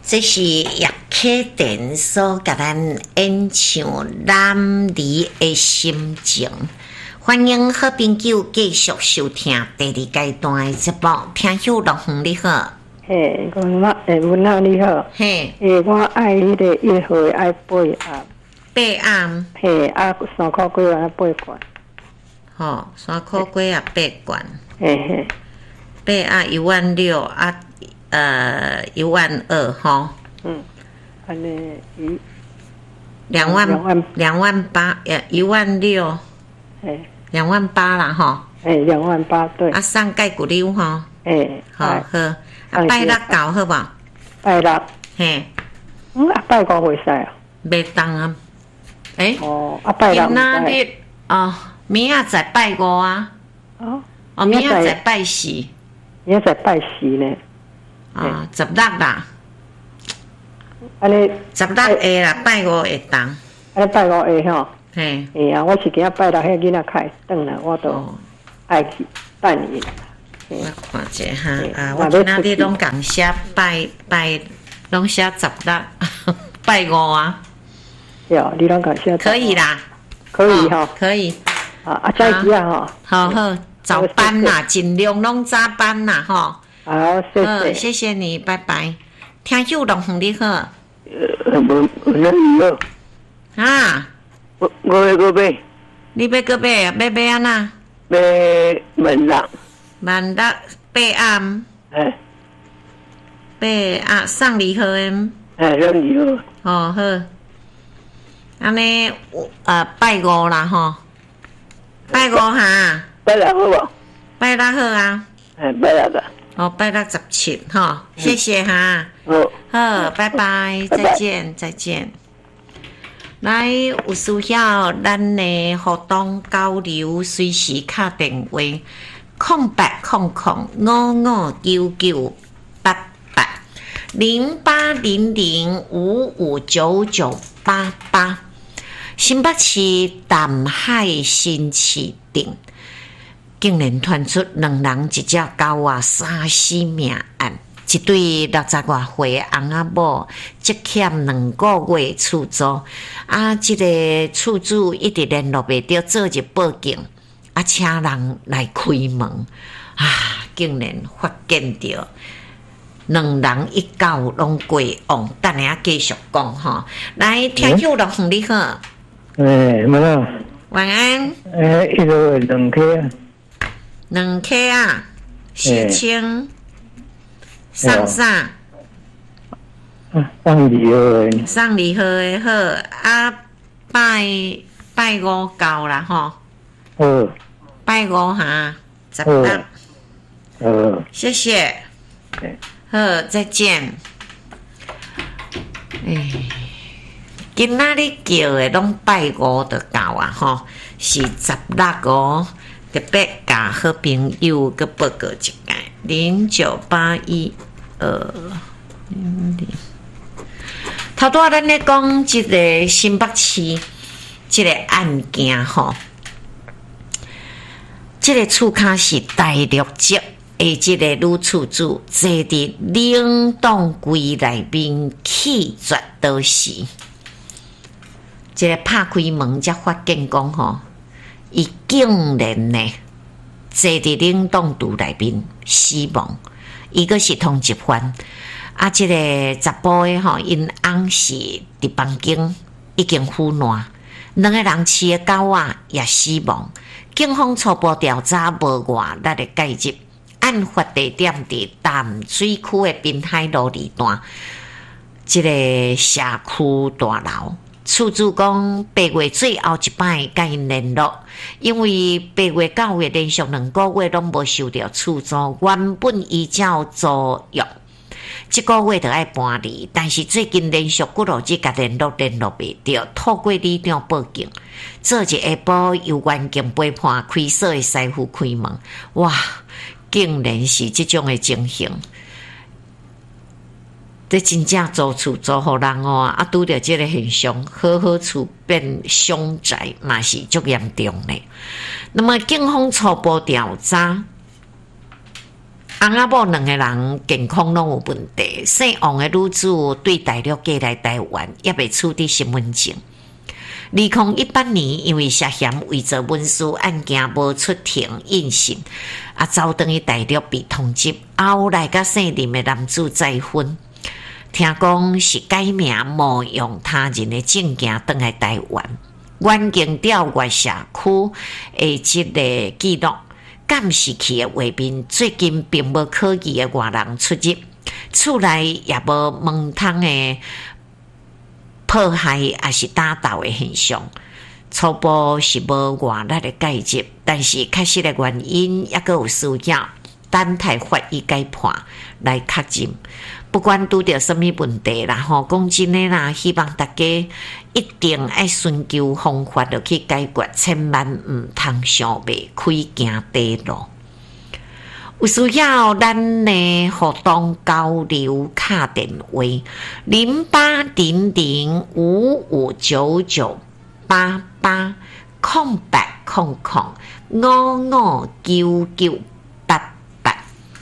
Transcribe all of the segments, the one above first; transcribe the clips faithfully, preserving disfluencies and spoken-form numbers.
这是叶启田所甲咱演唱《男儿的心情》，欢迎好朋友继续收听第二阶段的节目。听友陆远你好， 嘿，我妈诶，文仔你好， 嘿， 诶，我爱迄个一盒爱八暗， 八暗， 嘿，啊三块几万八罐， 吼，三块几啊八罐， 嘿嘿， 八暗一万六啊，呃一万二吼。 嗯，安尼一两万两万两万八，呃，一万六， 嘿， 两万八啦吼。 嘿，两万八对， 啊，送介骨溜吼， 嘿， 好好。啊，拜六到好无？ 拜六， 嘿， 嗯，啊拜五袂使啊， 袂当啊。诶， 哦，啊拜六今仔唔使， 日哦，明仔载拜五啊， 哦， 哦，明仔载拜四， 明仔载拜四呢， 啊，十六啦， 安尼， 十六下啦，拜五会当。 安尼拜五下吼， 嘿， 嘿啊，我是今仔拜六迄囡仔开转来，我都哦， 爱去拜年。 我看者哈，啊，我今仔日拢共写拜拜，拢写十六，拜五啊。 有，你拢感谢。 可以啦， 可以哈， 可以。 啊啊，再见啊哈。 好好，早班啦，尽量拢早班啦，吼。 好，谢谢。 谢谢你，拜拜。听友龙凤你好。 呃，我我那里有。 啊。 我我要个买。 你要个买啊？要买安那？ 买万六。 万六八暗。 哎。 八暗送礼盒的。 哎，送礼盒。 哦好。安尼，呃，拜五啦吼，拜五哈， 拜六好无？ 拜六好啊， 哎，拜六个。 哦，拜六十七吼，谢谢哈， 好， 好，拜拜，再见，再见。来，有需要咱的互动交流，随时敲电话，空八空空五五九九八八零八零零五五九九八八。新北市淡海新市镇竟然传出两人一只狗啊三死命案，一对六十外岁翁仔某积欠两个月厝租，啊，这个厝主一直联络袂到，做入报警，啊，请人来开门，啊，竟然发现到两人一狗拢过往，等下继续讲吼。来，听友陆凤你好。 哎，妈妈。 晚安。 哎，一个两克啊。 两克啊，四千。送啥？ 啊，送礼盒的。 送礼盒的好，啊，拜拜五到啦吼。 好。 拜五哈，十六。 好。 谢谢。好，再见。哎。今仔日叫的拢拜五就到啊吼，是十六哦。特别甲好朋友个报告一下，零九八一二零零。头拄仔咱咧讲即个新北市即个案件吼，即个厝骹是大陆籍的即个女厝主坐伫冷冻柜内面气绝倒死。一个拍开门，才发现讲吼，伊竟然呢坐伫冷冻柜内面死亡。伊个是通缉犯，啊，即、這个查甫的吼，因翁是伫房间已经腐烂，两个人饲的狗仔也死亡。警方初步调查无外力的介入，案发地点伫淡水区的滨海路二段，即、這个社区大楼。厝主讲，八月最后一摆甲因联络，因为八月九月连续两个月拢无收到厝租，原本依照租约，即个月就爱搬离，但是最近连续几落日甲联络联络袂到，透过里长报警，做一下晡由原警陪伴开锁的师傅开门，哇，竟然是即种的情形。这真正租厝租互人哦，啊，拄着这个现象，好好厝变凶宅，嘛是足严重的。那么警方初步调查， 翁仔某两个人健康拢有问题，姓王的女子对大陆寄来台湾，也未处理身份证。二零一八年，因为涉嫌伪造文书案件无出庭应审，啊，走转去大陆被通缉，后来甲姓林的男子再婚，听讲是改名冒用他人的证件转来台湾，远经调阅社区的即个记录，监视器的画面最近并无可疑的外人出入，厝内也无门窗的迫害也是打斗的现象，初步是无外力的介入，但是确实的原因也阁有需要等待法医解判来确认。不管拄到什么问题啦，吼，讲真的啦，希望大家一定要寻求方法落去解决，千万毋通想袂开行地路。有需要咱呢互动交流卡电话零八零零五五九九八八空八空空五五九九八八。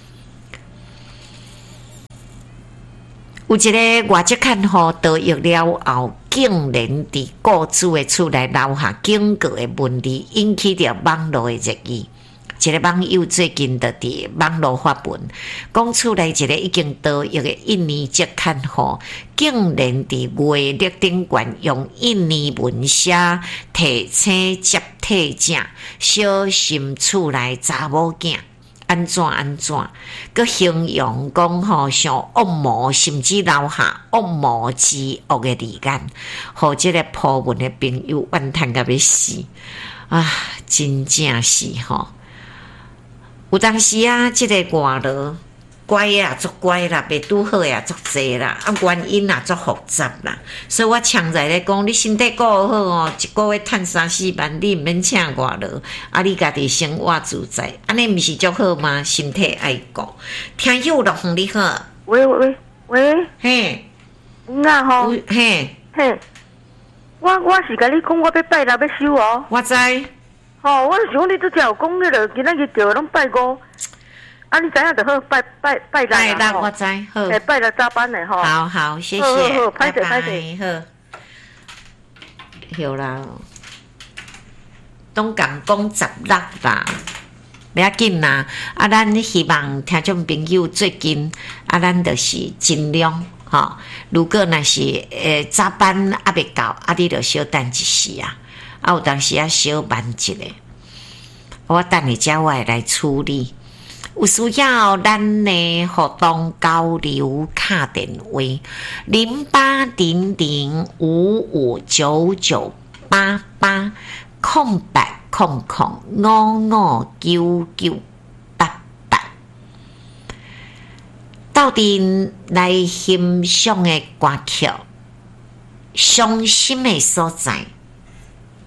有一个外籍看护得疫了后，竟然伫雇主的厝内留下警告的文字，引起着网络的热议。一个网友最近就伫网络发文，讲厝内一个已经得疫的印尼籍看护，竟然伫月历顶悬用印尼文写提醒接替者，小心厝内查某囝安怎安怎，佮形容讲吼像恶魔，甚至留下恶魔之恶的字眼，互即个破文的朋友怨叹甲要死啊！真正是吼。有当时啊，即、這个外劳乖啊，足乖啦，袂拄好呀，足济啦，啊原因啊足复杂啦，所以我强在咧讲，你身体顾好哦，一个月趁三四万，你毋免请外劳，啊你家己生活自在，安尼毋是足好吗？身体爱顾。听友陆凤你好， 喂喂喂， 嘿， 那吼， 嘿， 嘿，我我是甲你讲，我要拜六要收哦。 我知。 吼、哦，我想你拄则有讲迄落，今仔日叫拢拜五，啊，你知影就好，拜拜拜六。 拜六我知，好。 诶，拜六早班的吼。 好好，谢谢， 好好好， 拜拜， 歹勢好。好啦，拢共讲十六啦，不要紧啦。啊，咱希望听众朋友最近啊，咱就是尽量吼。如果若是诶早班还未到，啊，你就小等一时啊。啊，有当时啊小慢一下，我等下才会来处理。有需要咱的互动交流卡电话零八零零五五九九八八空八空空五五九九八八。到底来欣赏的歌曲，伤心的所在。